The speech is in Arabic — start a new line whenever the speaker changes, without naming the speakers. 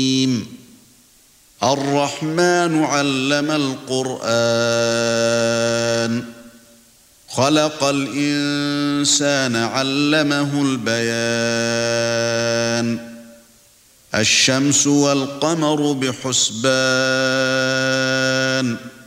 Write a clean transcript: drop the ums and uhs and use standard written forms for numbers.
الرحمن علم القرآن خلق الإنسان علمه البيان الشمس والقمر بحسبان